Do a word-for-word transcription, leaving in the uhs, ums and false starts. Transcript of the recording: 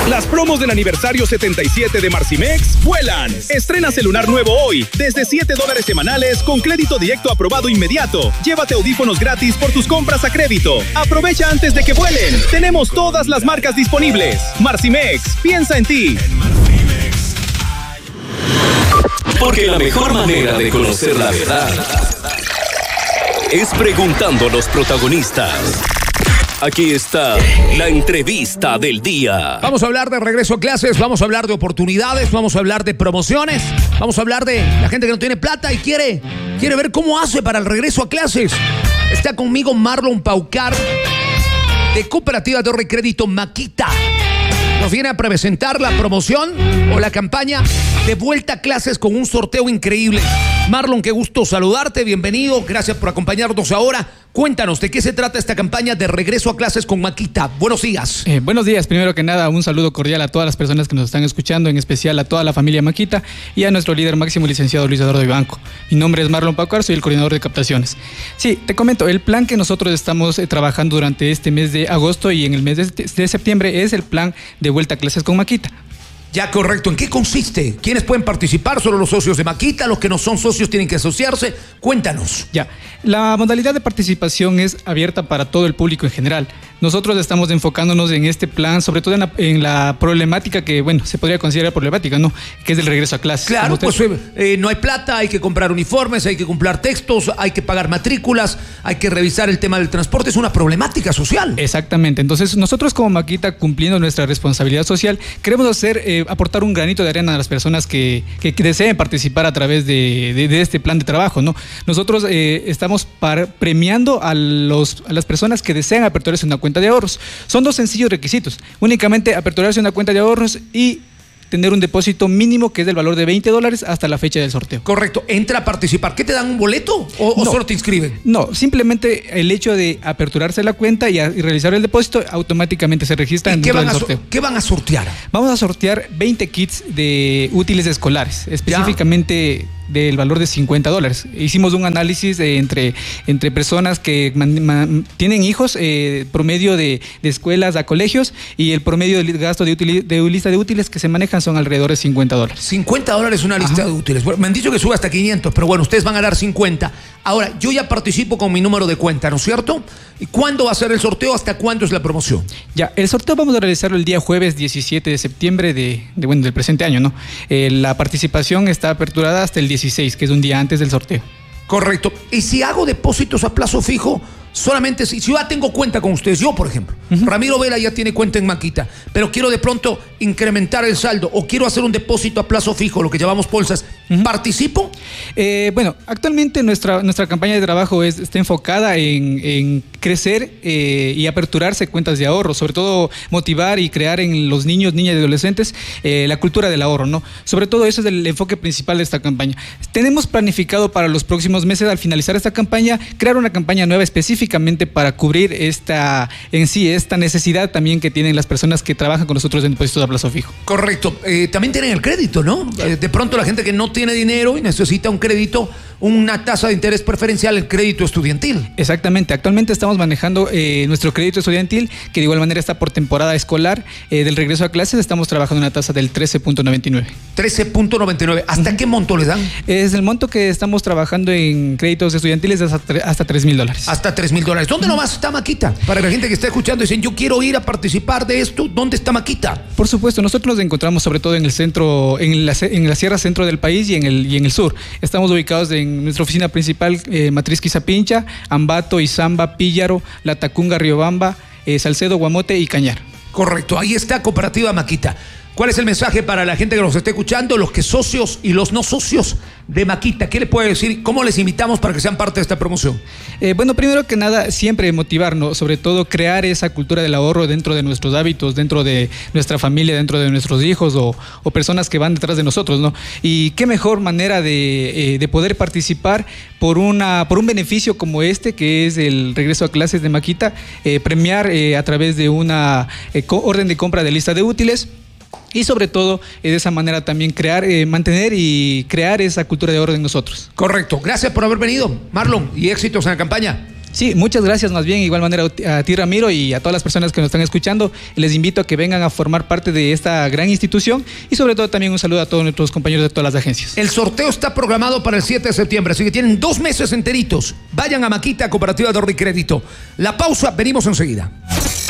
Las promos del aniversario setenta y siete de Marcimex vuelan. Estrena celular nuevo hoy, desde siete dólares semanales con crédito directo aprobado inmediato. Llévate audífonos gratis por tus compras a crédito. Aprovecha antes de que vuelen. Tenemos todas las marcas disponibles. Marcimex, piensa en ti. Porque la mejor manera de conocer la verdad es preguntando a los protagonistas. Aquí está la entrevista del día. Vamos a hablar de regreso a clases, vamos a hablar de oportunidades, vamos a hablar de promociones, vamos a hablar de la gente que no tiene plata y quiere, quiere ver cómo hace para el regreso a clases. Está conmigo Marlon Paucar, de Cooperativa de Ahorro y Crédito Maquita. Nos viene a presentar la promoción o la campaña de vuelta a clases con un sorteo increíble. Marlon, qué gusto saludarte, bienvenido, gracias por acompañarnos ahora. Cuéntanos, ¿de qué se trata esta campaña de regreso a clases con Maquita? Buenos días. Eh, buenos días, primero que nada, un saludo cordial a todas las personas que nos están escuchando, en especial a toda la familia Maquita y a nuestro líder máximo, licenciado Luis Eduardo Vivanco. Mi nombre es Marlon Paucar, soy el coordinador de captaciones. Sí, te comento, el plan que nosotros estamos eh, trabajando durante este mes de agosto y en el mes de, de septiembre es el plan de vuelta a clases con Maquita. Ya, correcto. ¿En qué consiste? ¿Quiénes pueden participar? ¿Solo los socios de Maquita? ¿Los que no son socios tienen que asociarse? Cuéntanos. Ya, la modalidad de participación es abierta para todo el público en general. Nosotros estamos enfocándonos en este plan, sobre todo en la, en la problemática que, bueno, se podría considerar problemática, ¿no? Que es el regreso a clases. Claro, pues eh, no hay plata, hay que comprar uniformes, hay que comprar textos, hay que pagar matrículas, hay que revisar el tema del transporte. Es una problemática social. Exactamente. Entonces, nosotros como Maquita, cumpliendo nuestra responsabilidad social, queremos hacer, eh, aportar un granito de arena a las personas que, que, que deseen participar a través de, de, de este plan de trabajo, ¿no? Nosotros eh, estamos par, premiando a, los, a las personas que desean aperturarse una cuenta de ahorros. Son dos sencillos requisitos: únicamente aperturarse una cuenta de ahorros y tener un depósito mínimo que es del valor de veinte dólares hasta la fecha del sorteo. Correcto. ¿Entra a participar? ¿Qué te dan, un boleto o, o no, solo te inscriben? No, simplemente el hecho de aperturarse la cuenta y, a, y realizar el depósito automáticamente se registra dentro del sorteo. ¿Qué van a sortear? Vamos a sortear veinte kits de útiles escolares, específicamente ya. Del valor de cincuenta dólares. Hicimos un análisis eh, entre, entre personas que man, man, tienen hijos, eh, promedio de, de escuelas a colegios, y el promedio del gasto de, util, de lista de útiles que se manejan son alrededor de cincuenta dólares. cincuenta dólares una lista Ajá. de útiles. Bueno, me han dicho que sube hasta quinientos, pero bueno, ustedes van a dar cincuenta. Ahora, yo ya participo con mi número de cuenta, ¿no es cierto? ¿Y cuándo va a ser el sorteo? ¿Hasta cuándo es la promoción? Ya, el sorteo vamos a realizarlo el día jueves diecisiete de septiembre de, de, bueno, del presente año, ¿no? Eh, la participación está aperturada hasta el dieciséis, que es un día antes del sorteo. Correcto. ¿Y si hago depósitos a plazo fijo? Solamente si, si yo ya tengo cuenta con ustedes, yo por ejemplo, uh-huh. Ramiro Vela ya tiene cuenta en Maquita, pero quiero de pronto incrementar el saldo o quiero hacer un depósito a plazo fijo, lo que llamamos bolsas, uh-huh. ¿participo? Eh, bueno, actualmente nuestra, nuestra campaña de trabajo es, está enfocada en, en crecer eh, y aperturarse cuentas de ahorro, sobre todo motivar y crear en los niños, niñas y adolescentes eh, la cultura del ahorro, ¿no? Sobre todo eso es el enfoque principal de esta campaña. Tenemos planificado para los próximos meses, al finalizar esta campaña, crear una campaña nueva específica para cubrir esta en sí esta necesidad también que tienen las personas que trabajan con nosotros en depósitos a plazo fijo. Correcto. Eh, también tienen el crédito, ¿no? Eh, de pronto la gente que no tiene dinero y necesita un crédito, una tasa de interés preferencial, el crédito estudiantil. Exactamente. Actualmente estamos manejando eh, nuestro crédito estudiantil, que de igual manera está por temporada escolar. Eh, del regreso a clases estamos trabajando en una tasa del trece punto noventa y nueve. trece punto noventa y nueve. ¿Hasta uh-huh. qué monto les dan? Es el monto que estamos trabajando en créditos estudiantiles hasta, hasta tres mil dólares. Hasta tres mil dólares. ¿Dónde nomás está Maquita? Para la gente que está escuchando y dicen, yo quiero ir a participar de esto, ¿dónde está Maquita? Por supuesto, nosotros nos encontramos sobre todo en el centro, en la, en la sierra centro del país y en el, y en el sur. Estamos ubicados en nuestra oficina principal, eh, Matriz Quizapincha, Ambato, Izamba, Píllaro, Latacunga, Riobamba, eh, Salcedo, Guamote y Cañar. Correcto, ahí está Cooperativa Maquita. ¿Cuál es el mensaje para la gente que nos esté escuchando, los que socios y los no socios de Maquita? ¿Qué le puede decir? ¿Cómo les invitamos para que sean parte de esta promoción? Eh, bueno, primero que nada, siempre motivarnos, sobre todo crear esa cultura del ahorro dentro de nuestros hábitos, dentro de nuestra familia, dentro de nuestros hijos o, o personas que van detrás de nosotros, ¿no? Y qué mejor manera de, eh, de poder participar por, una, por un beneficio como este, que es el regreso a clases de Maquita, eh, premiar eh, a través de una eh, orden de compra de lista de útiles. Y sobre todo, eh, de esa manera también crear, eh, mantener y crear esa cultura de ahorro en nosotros. Correcto. Gracias por haber venido, Marlon, y éxitos en la campaña. Sí, muchas gracias más bien, igual manera a ti Ramiro y a todas las personas que nos están escuchando. Les invito a que vengan a formar parte de esta gran institución y sobre todo también un saludo a todos nuestros compañeros de todas las agencias. El sorteo está programado para el siete de septiembre, así que tienen dos meses enteritos. Vayan a Maquita Cooperativa de Ahorro y Crédito. La pausa, venimos enseguida.